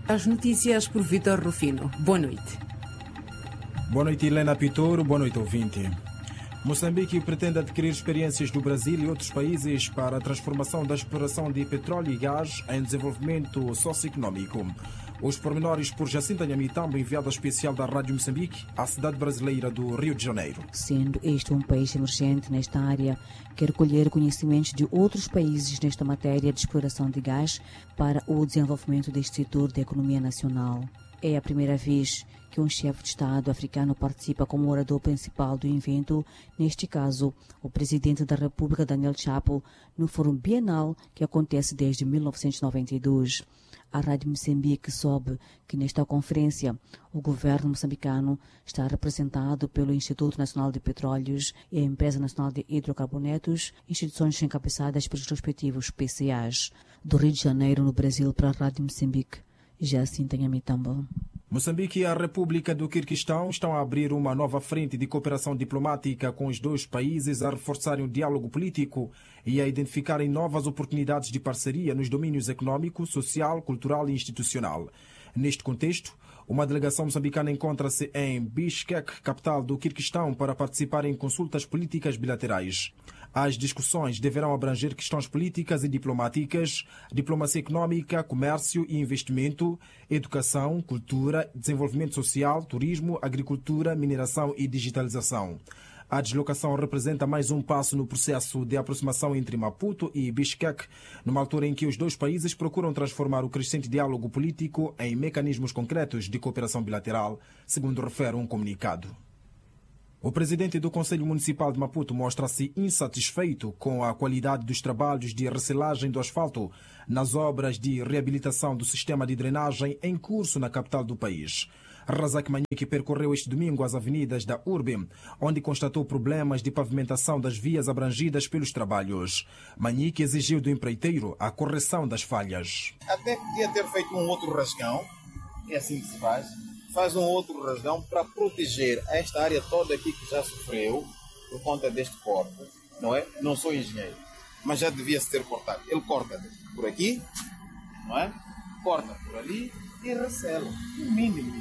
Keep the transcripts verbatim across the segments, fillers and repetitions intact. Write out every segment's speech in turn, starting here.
As notícias por Vitor Rufino. Boa noite. Boa noite, Helena Pitoro. Boa noite, ouvinte. Moçambique pretende adquirir experiências do Brasil e outros países para a transformação da exploração de petróleo e gás em desenvolvimento socioeconómico. Os pormenores por Jacinta Nhamitambo, enviada especial da Rádio Moçambique à cidade brasileira do Rio de Janeiro. Sendo este um país emergente nesta área, quer colher conhecimentos de outros países nesta matéria de exploração de gás para o desenvolvimento deste setor da economia nacional. É a primeira vez que um chefe de Estado africano participa como orador principal do evento, neste caso, o presidente da República, Daniel Chapo, no Fórum Bienal que acontece desde mil novecentos e noventa e dois. A Rádio Moçambique soube que nesta conferência o governo moçambicano está representado pelo Instituto Nacional de Petróleos e a Empresa Nacional de Hidrocarbonetos, instituições encabeçadas pelos respectivos P C As. Do Rio de Janeiro, no Brasil, para a Rádio Moçambique, Jacinta Nhamitambo. Moçambique e a República do Quirguistão estão a abrir uma nova frente de cooperação diplomática com os dois países, a reforçarem o diálogo político e a identificarem novas oportunidades de parceria nos domínios econômico, social, cultural e institucional. Neste contexto, uma delegação moçambicana encontra-se em Bishkek, capital do Quirguistão, para participar em consultas políticas bilaterais. As discussões deverão abranger questões políticas e diplomáticas, diplomacia econômica, comércio e investimento, educação, cultura, desenvolvimento social, turismo, agricultura, mineração e digitalização. A deslocação representa mais um passo no processo de aproximação entre Maputo e Bishkek, numa altura em que os dois países procuram transformar o crescente diálogo político em mecanismos concretos de cooperação bilateral, segundo refere um comunicado. O presidente do Conselho Municipal de Maputo mostra-se insatisfeito com a qualidade dos trabalhos de recelagem do asfalto nas obras de reabilitação do sistema de drenagem em curso na capital do país. Razak Manique percorreu este domingo as avenidas da Urbe, onde constatou problemas de pavimentação das vias abrangidas pelos trabalhos. Manique exigiu do empreiteiro a correção das falhas. Até podia ter feito um outro rasgão, é assim que se faz. Faz um outro rasgão para proteger esta área toda aqui que já sofreu por conta deste corte, não é? Não sou engenheiro, mas já devia-se ter cortado. Ele corta por aqui, não é? Corta por ali e recela, o mínimo.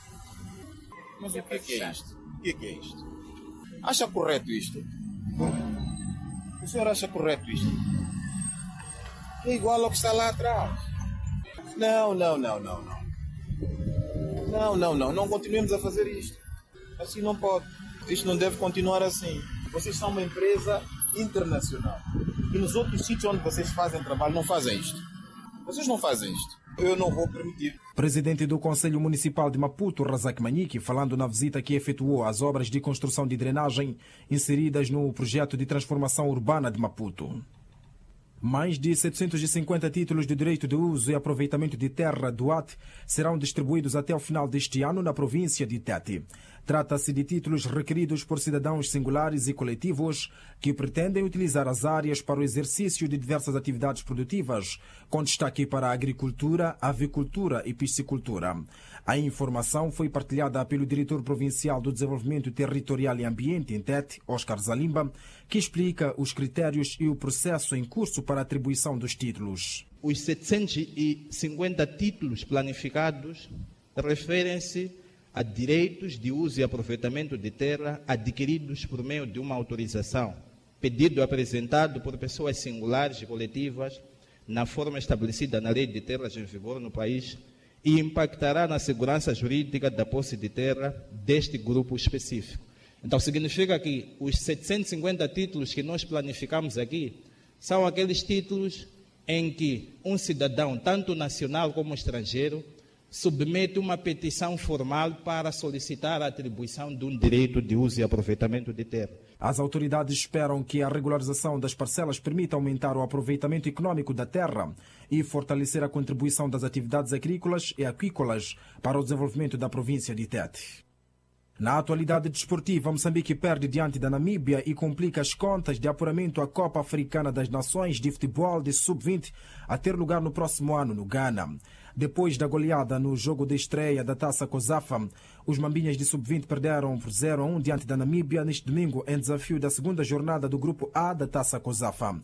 Mas o que é, que é isto? O que é, que é isto? Acha correto isto? O senhor acha correto isto? É igual ao que está lá atrás. Não, não, não, não, não. Não, não, não, não continuemos a fazer isto. Assim não pode. Isto não deve continuar assim. Vocês são uma empresa internacional. E nos outros sítios onde vocês fazem trabalho não fazem isto. Vocês não fazem isto. Eu não vou permitir. Presidente do Conselho Municipal de Maputo, Razak Manique, falando na visita que efetuou às obras de construção de drenagem inseridas no projeto de transformação urbana de Maputo. Mais de setecentos e cinquenta títulos de direito de uso e aproveitamento de terra do A T serão distribuídos até o final deste ano na província de Tete. Trata-se de títulos requeridos por cidadãos singulares e coletivos que pretendem utilizar as áreas para o exercício de diversas atividades produtivas, com destaque para a agricultura, avicultura e piscicultura. A informação foi partilhada pelo diretor provincial do Desenvolvimento Territorial e Ambiente em Tete, Oscar Zalimba, que explica os critérios e o processo em curso para a atribuição dos títulos. Os setecentos e cinquenta títulos planificados referem-se a direitos de uso e aproveitamento de terra adquiridos por meio de uma autorização, pedido apresentado por pessoas singulares e coletivas na forma estabelecida na Lei de Terras em vigor no país e impactará na segurança jurídica da posse de terra deste grupo específico. Então, significa que os setecentos e cinquenta títulos que nós planificamos aqui são aqueles títulos em que um cidadão, tanto nacional como estrangeiro, submete uma petição formal para solicitar a atribuição de um direito de uso e aproveitamento de terra. As autoridades esperam que a regularização das parcelas permita aumentar o aproveitamento econômico da terra e fortalecer a contribuição das atividades agrícolas e aquícolas para o desenvolvimento da província de Tete. Na atualidade desportiva, Moçambique perde diante da Namíbia e complica as contas de apuramento à Copa Africana das Nações de Futebol de sub vinte a ter lugar no próximo ano no Ghana. Depois da goleada no jogo de estreia da Taça COSAFA, os Mambinhas de sub vinte perderam por zero a um diante da Namíbia neste domingo em desafio da segunda jornada do Grupo A da Taça COSAFA.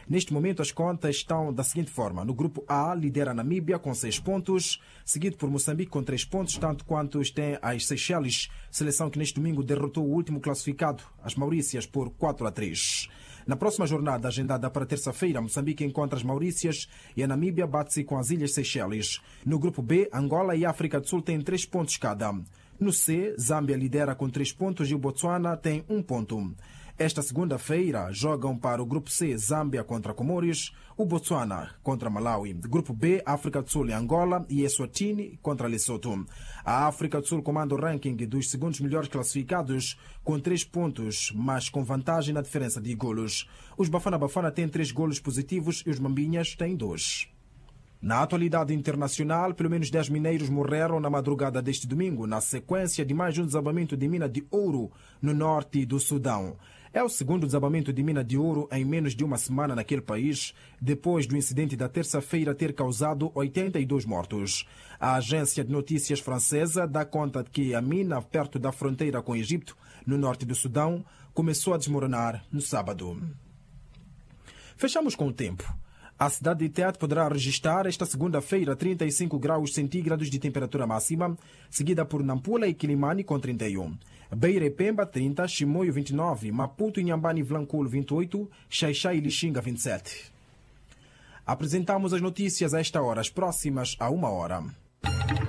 Neste momento, as contas estão da seguinte forma. No grupo A, lidera a Namíbia com seis pontos, seguido por Moçambique com três pontos, tanto quanto tem as Seychelles, seleção que neste domingo derrotou o último classificado, as Maurícias, por quatro a três. Na próxima jornada, agendada para terça-feira, Moçambique encontra as Maurícias e a Namíbia bate-se com as Ilhas Seychelles. No grupo B, Angola e África do Sul têm três pontos cada. No C, Zâmbia lidera com três pontos e o Botsuana tem um ponto. Esta segunda-feira jogam para o grupo C Zâmbia contra Comores, o Botsuana contra Malawi. Grupo B, África do Sul e Angola e Eswatini contra Lesotho. A África do Sul comanda o ranking dos segundos melhores classificados com três pontos, mas com vantagem na diferença de golos. Os Bafana Bafana têm três golos positivos e os Mambinhas têm dois. Na atualidade internacional, pelo menos dez mineiros morreram na madrugada deste domingo, na sequência de mais um desabamento de mina de ouro no norte do Sudão. É o segundo desabamento de mina de ouro em menos de uma semana naquele país, depois do incidente da terça-feira ter causado oitenta e dois mortos. A agência de notícias francesa dá conta de que a mina perto da fronteira com o Egito, no norte do Sudão, começou a desmoronar no sábado. Fechamos com o tempo. A cidade de Tete poderá registrar esta segunda-feira trinta e cinco graus centígrados de temperatura máxima, seguida por Nampula e Quilimane com trinta e um. Beira e Pemba, trinta, Chimoio, vinte e nove, Maputo, Inhambane e Vilanculo, vinte e oito, Xaixá e Lixinga, vinte e sete. Apresentamos as notícias a esta hora, as próximas a uma hora.